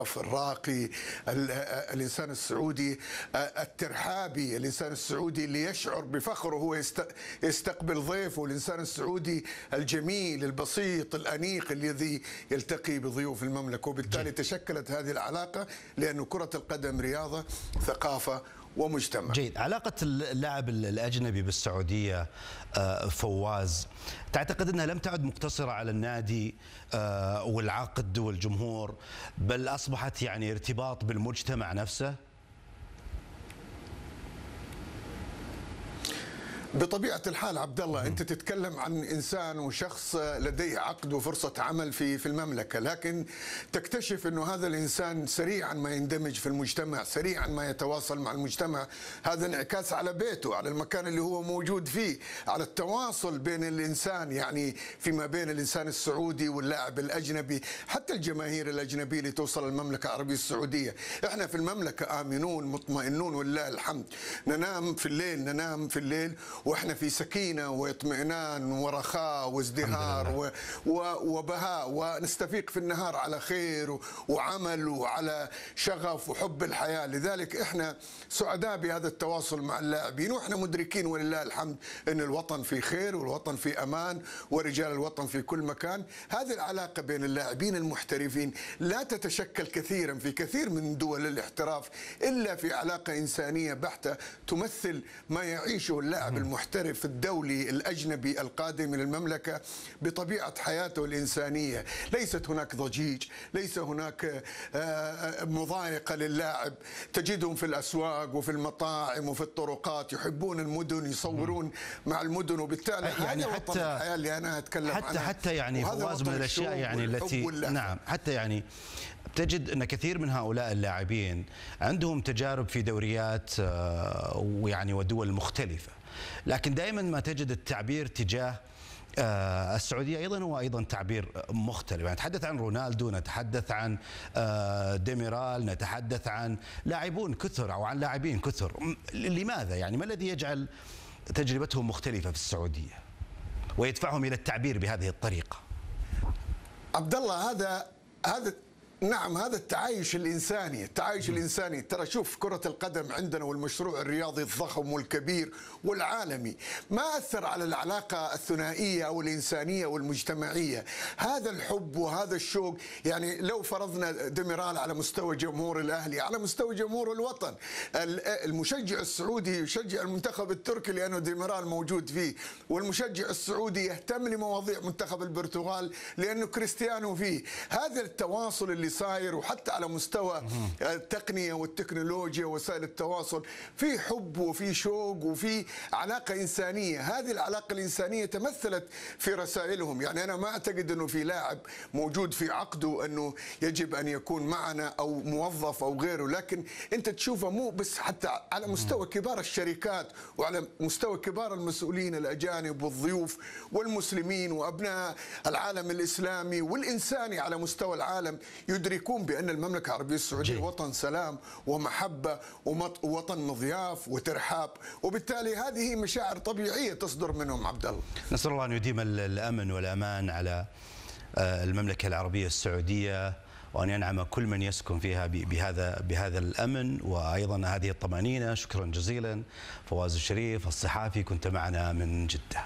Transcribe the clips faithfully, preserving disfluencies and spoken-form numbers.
الراقي، الإنسان السعودي الترحابي، الإنسان السعودي اللي يشعر بفخر وهو يستقبل ضيفه، الإنسان السعودي الجميل البسيط الأنيق الذي يلتقي بضيوف المملكة. وبالتالي تشكلت هذه العلاقة لأن كرة القدم رياضة، ثقافة ومجتمع. جيد. علاقة اللاعب الأجنبي بالسعودية فواز، تعتقد أنها لم تعد مقتصرة على النادي والعقد والجمهور، بل أصبحت يعني ارتباط بالمجتمع نفسه؟ بطبيعة الحال عبد الله، أنت تتكلم عن إنسان وشخص لديه عقد وفرصة عمل في في المملكة، لكن تكتشف أنه هذا الإنسان سريعا ما يندمج في المجتمع، سريعا ما يتواصل مع المجتمع. هذا انعكاس على بيته، على المكان اللي هو موجود فيه، على التواصل بين الإنسان، يعني فيما بين الإنسان السعودي واللاعب الأجنبي، حتى الجماهير الأجنبية اللي توصل المملكة العربية السعودية. إحنا في المملكة آمنون مطمئنون ولله الحمد، ننام في الليل ننام في الليل واحنا في سكينه واطمئنان ورخاء وازدهار وبهاء، ونستفيق في النهار على خير وعمل وعلى شغف وحب الحياه. لذلك احنا سعداء بهذا التواصل مع اللاعبين، واحنا مدركين ولله الحمد ان الوطن في خير والوطن في امان ورجال الوطن في كل مكان. هذه العلاقه بين اللاعبين المحترفين لا تتشكل كثيرا في كثير من دول الاحتراف الا في علاقه انسانيه بحته تمثل ما يعيشه اللاعب المحترف الدولي الأجنبي القادم من المملكة بطبيعة حياته الإنسانية. ليست هناك ضجيج، ليس هناك مضايقة للاعب. تجدهم في الأسواق وفي المطاعم وفي الطرقات يحبون المدن، يصورون مع المدن، وبالتالي يعني هذا وطن الحياة اللي أنا أتكلم حتى عنها. حتى يعني فواز من الأشياء يعني التي نعم حتى يعني تجد أن كثير من هؤلاء اللاعبين عندهم تجارب في دوريات ويعني ودول مختلفة، لكن دائما ما تجد التعبير تجاه السعودية أيضا هو أيضا تعبير مختلف. يعني نتحدث عن رونالدو، نتحدث عن ديميرال، نتحدث عن لاعبون كثر أو عن لاعبين كثر. لماذا يعني ما الذي يجعل تجربتهم مختلفة في السعودية ويدفعهم إلى التعبير بهذه الطريقة؟ عبد الله، هذا هذا نعم هذا التعايش الإنساني، التعايش الإنساني. ترى شوف كرة القدم عندنا والمشروع الرياضي الضخم والكبير والعالمي ما أثر على العلاقة الثنائية أو الإنسانية والمجتمعية. هذا الحب وهذا الشوق، يعني لو فرضنا ديميرال على مستوى جمهور الأهلي، على مستوى جمهور الوطن، المشجع السعودي يشجع المنتخب التركي لأنه ديميرال موجود فيه، والمشجع السعودي يهتم لمواضيع منتخب البرتغال لأنه كريستيانو فيه. هذا التواصل اللي صاير، وحتى على مستوى التقنية والتكنولوجيا ووسائل التواصل، في حب وفي شوق وفي علاقة إنسانية. هذه العلاقة الإنسانية تمثلت في رسائلهم. يعني أنا ما أعتقد أنه في لاعب موجود في عقده أنه يجب أن يكون معنا أو موظف أو غيره، لكن أنت تشوفه مو بس، حتى على مستوى كبار الشركات وعلى مستوى كبار المسؤولين الأجانب والضيوف والمسلمين وأبناء العالم الإسلامي والإنساني على مستوى العالم يدركون بأن المملكة العربية السعودية وطن سلام ومحبة ووطن مضياف وترحاب، وبالتالي هذه مشاعر طبيعية تصدر منهم. عبد الله، نسأل الله أن يديم الأمن والأمان على المملكة العربية السعودية، وأن ينعم كل من يسكن فيها بهذا بهذا الأمن وأيضا هذه الطمأنينة. شكرا جزيلا فواز الشريف الصحافي، كنت معنا من جدة.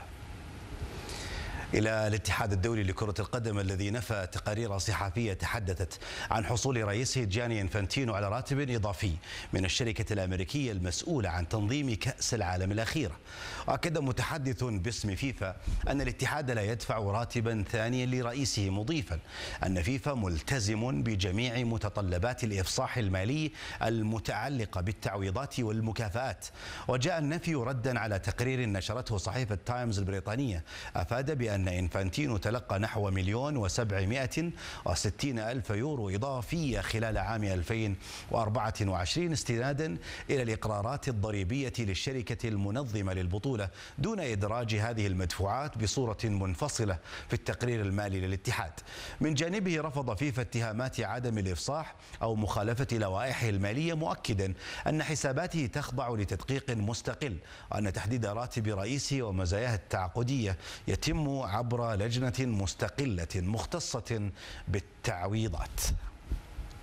إلى الاتحاد الدولي لكرة القدم الذي نفى تقارير صحفية تحدثت عن حصول رئيسه جياني إنفانتينو على راتب إضافي من الشركة الأمريكية المسؤولة عن تنظيم كأس العالم الأخيرة. وأكد متحدث باسم فيفا أن الاتحاد لا يدفع راتبا ثانيا لرئيسه، مضيفا أن فيفا ملتزم بجميع متطلبات الإفصاح المالي المتعلقة بالتعويضات والمكافآت. وجاء النفي ردا على تقرير نشرته صحيفة تايمز البريطانية أفاد بأن أن إنفانتينو تلقى نحو مليون وسبعمائة وستين ألف يورو إضافية خلال عام ألفين وأربعة وعشرين استنادا إلى الإقرارات الضريبية للشركة المنظمة للبطولة دون إدراج هذه المدفوعات بصورة منفصلة في التقرير المالي للاتحاد. من جانبه رفض فيفا اتهامات عدم الإفصاح أو مخالفة لوائحه المالية، مؤكدا أن حساباته تخضع لتدقيق مستقل، وأن تحديد راتب رئيسه ومزاياه التعاقدية يتم عبر لجنة مستقلة مختصة بالتعويضات.